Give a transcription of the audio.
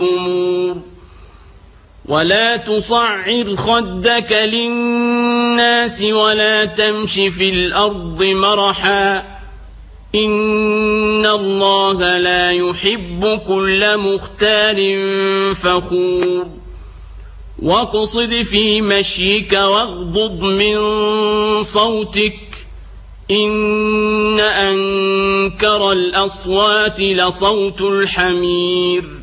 ولا تصعر خدك للناس ولا تمش في الأرض مرحا إن الله لا يحب كل مختال فخور واقصد في مشيك واغضض من صوتك إن أنكر الأصوات لصوت الحمير